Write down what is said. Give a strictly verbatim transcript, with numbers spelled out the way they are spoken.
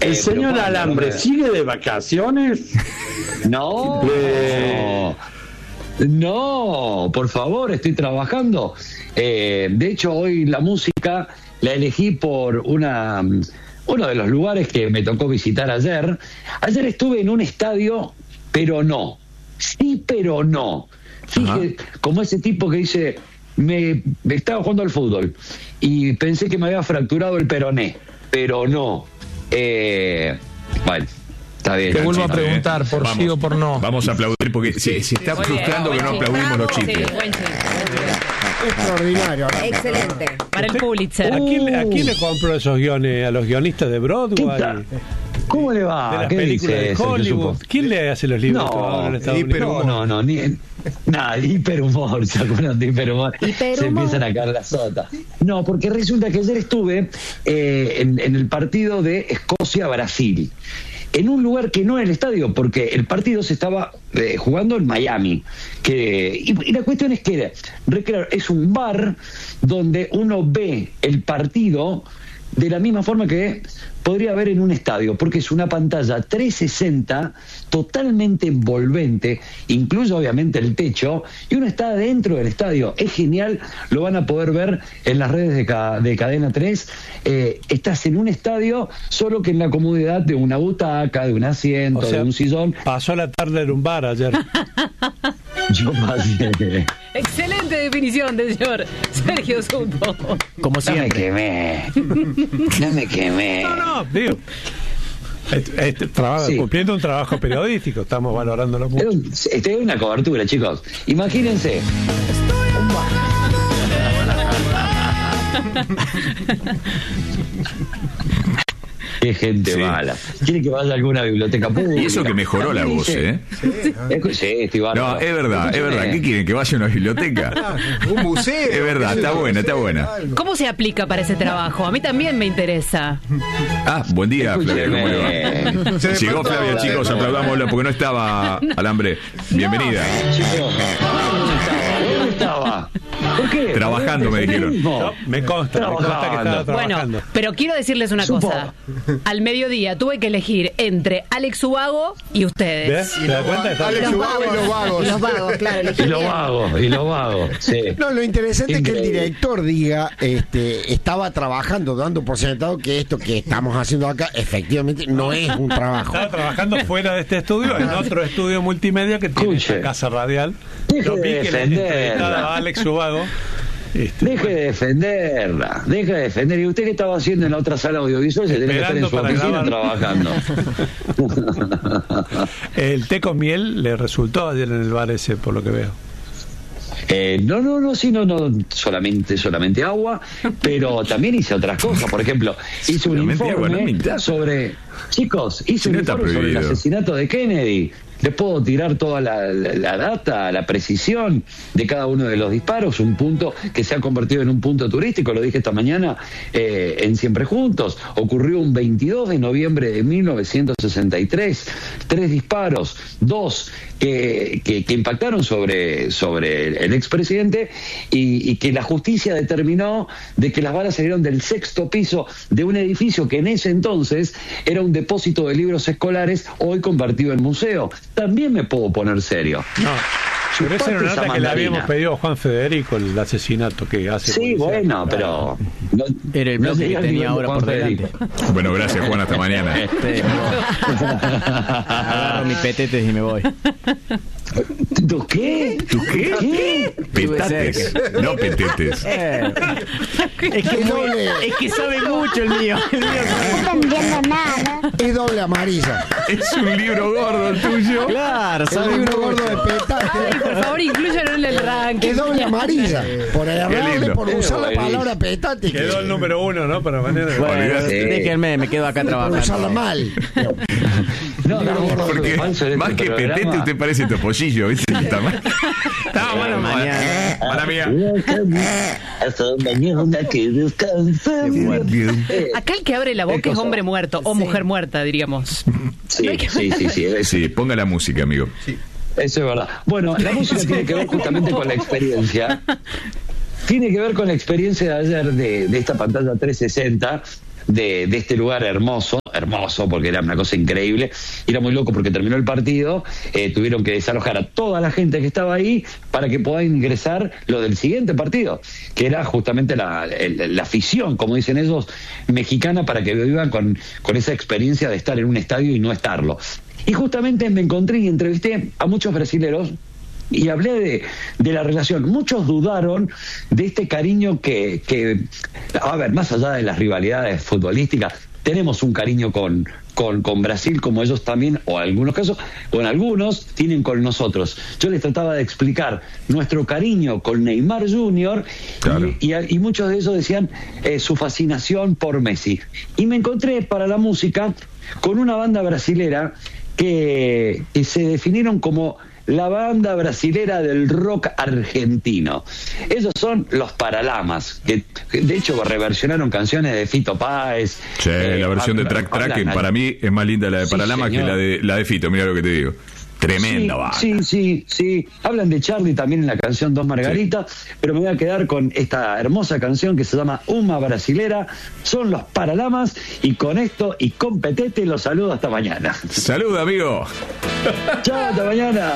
¿El señor Alambre sigue de vacaciones? No, eh... no, por favor, estoy trabajando. Eh, de hecho, hoy la música la elegí por una uno de los lugares que me tocó visitar ayer. Ayer estuve en un estadio, pero no. Sí, pero no. Fíjate, como ese tipo que dice, me, me estaba jugando al fútbol y pensé que me había fracturado el peroné, pero no. Eh, bueno, está bien. Te vuelvo a preguntar bien. por Vamos, sí o por no. Vamos a aplaudir porque se, se está frustrando que no aplaudimos los chistes. Sí, buen chiste. Extraordinario. Excelente. Para el Pulitzer. ¿A quién, le- ¿A quién le compró esos guiones? ¿A los guionistas de Broadway? ¿Cómo le va? ¿De las ¿Qué películas dice de Sergio Hollywood? Supo? ¿Quién le hace los libros No, en Estados Unidos? no, no, no, ni, nada, hiperhumor, ¿se acuerdan de hiperhumor? Hiperhumor. Se empiezan a caer la sota. No, porque resulta que ayer estuve eh, en, en el partido de Escocia-Brasil, en un lugar que no era el estadio, porque el partido se estaba eh, jugando en Miami. Que, y, y la cuestión es que recrear, es un bar donde uno ve el partido de la misma forma que podría ver en un estadio, porque es una pantalla trescientos sesenta totalmente envolvente, incluye obviamente el techo, y uno está dentro del estadio. Es genial, lo van a poder ver en las redes de, ca- de Cadena tres. Eh, estás en un estadio, solo que en la comodidad de una butaca, de un asiento, O sea, de un sillón. pasó la tarde en un bar ayer. Yo pasé. Excelente definición del señor Sergio Supo. Como No me siempre. quemé. No me quemé. No, no, digo. Este, este, trabajo, Sí. Cumpliendo un trabajo periodístico, estamos valorándolo Era mucho. un- Estoy en una cobertura, chicos. Imagínense. Qué gente Sí. mala. ¿Quiere que vaya a alguna biblioteca pública? Y eso que mejoró la voz, ¿eh? Escu- Sí, estoy bárbaro. No, es verdad, es verdad. ¿Qué quieren? ¿Que vaya a una biblioteca? Un museo. Es verdad, está buena, está buena. ¿Cómo se aplica para ese trabajo? A mí también me interesa. Ah, buen día, Flavio, ¿cómo le va? Escúcheme. Llegó Flavio, chicos, aplaudámoslo porque no estaba Alambre. Bienvenida. Chicos, ¿dónde estaba? ¿Dónde estaba? ¿Por qué? Trabajando, me dijeron. No, me consta, me consta que estaba Trabajando. trabajando. Bueno, pero quiero decirles una Supo. cosa. Al mediodía tuve que elegir entre Alex Ubago y ustedes. ¿Ves? ¿Te das cuenta? Está- Alex Los Ubago y los vagos. Y los vagos, claro. elegí Y lo bien. vago, y lo vago. Sí. No, lo interesante es que el Increíble. director diga, este, estaba trabajando, dando por sentado que esto que estamos haciendo acá, efectivamente, no es un trabajo. Estaba trabajando fuera de este estudio, en otro estudio multimedia que tiene Escuche. esta casa radial. Deje Lo vi de que le defenderla. entrevistaba a Alex Ubago. Este, Deje de defenderla, deje de defender. ¿Y usted qué estaba haciendo en la otra sala audiovisual? Se tiene que estar en Esperando su para oficina grabar. trabajando. el té con miel le resultó ayer en el bar ese, por lo que veo. Eh, no, no, no, sí, no, no, solamente, solamente agua, pero también hice otras cosas. Por ejemplo, hice un Solamente agua, no informe mintas. sobre, chicos, hice Si un no está informe sobre el prohibido. asesinato de Kennedy. Les puedo tirar toda la, la- la data, la precisión de cada uno de los disparos, un punto que se ha convertido en un punto turístico, lo dije esta mañana eh, en Siempre Juntos. Ocurrió un veintidós de noviembre de mil novecientos sesenta y tres, tres disparos, dos que, que, que impactaron sobre, sobre el, el expresidente y, y que la justicia determinó de que las balas salieron del sexto piso de un edificio que en ese entonces era un depósito de libros escolares, hoy convertido en museo. También me puedo poner serio. No, pero esa era una Chupate esa nota que le habíamos mandarina. pedido a Juan Federico, el asesinato que hace. Sí, policía. bueno, pero... No, Era el no bloque llega que al tenía nivel de ahora Juan por Federico. delante. Bueno, gracias, Juan, hasta mañana. Este, agarro mis petetes y me voy. ¿Tú qué? ¿Tú qué? ¿Qué? Petates, no petetes. Eh, es, que muy- es que sabe mucho el mío. El mío sabe- No entiendo nada. Es doble amarilla. Es un libro gordo el tuyo. Claro, Es sabe un libro mucho. gordo de Ay, petate. por favor, incluyanlo en el ranking. Es doble amarilla. Por errarle, lindo. por usar la Qué palabra petate. que- Quedó el número uno, ¿no? Para mañana. Bueno, Olvídate. déjenme, me quedo acá Por usarla trabajando. mal. No, no, Porque falso en más este que programa. petete, usted parece topollillo, ¿viste? Está mal. Está bueno, mañana. Mala mía. Hasta mañana que descanse. Eh, Acá el que abre la boca ¿Qué es cosa? hombre muerto o mujer muerta, diríamos. Sí, sí, sí, sí, eso, Sí, ponga la música, amigo. eso es verdad. Bueno, la música tiene que ver justamente con la experiencia. Tiene que ver con la experiencia de ayer de, de esta pantalla trescientos sesenta, de, de este lugar hermoso, hermoso porque era una cosa increíble, y era muy loco porque terminó el partido, eh, tuvieron que desalojar a toda la gente que estaba ahí para que puedan ingresar lo del siguiente partido, que era justamente la, el, la afición, como dicen ellos, mexicana, para que vivan con, con esa experiencia de estar en un estadio y no estarlo. Y justamente me encontré y entrevisté a muchos brasileros y hablé de, de la relación. Muchos dudaron de este cariño que, que, a ver, más allá de las rivalidades futbolísticas, tenemos un cariño con, con, con Brasil, como ellos también, o en algunos casos, o en algunos, tienen con nosotros. Yo les trataba de explicar nuestro cariño con Neymar junior, claro. y, y, y muchos de ellos decían eh, su fascinación por Messi. Y me encontré para la música con una banda brasilera que, que se definieron como la banda brasilera del rock argentino. Ellos son los Paralamas, que de hecho reversionaron canciones de Fito Páez. Sí, eh, la versión de Track Track, que para mí es más linda la de Paralamas, sí, que la de, la de Fito, mira lo que te digo. Tremenda sí, banda. Sí, sí, sí. Hablan de Charlie también en la canción Dos Margaritas, sí. Pero me voy a quedar con esta hermosa canción que se llama Uma Brasilera. Son los Paralamas, y con esto y con Petete los saludo hasta mañana. Salud, amigo. Chao, hasta mañana.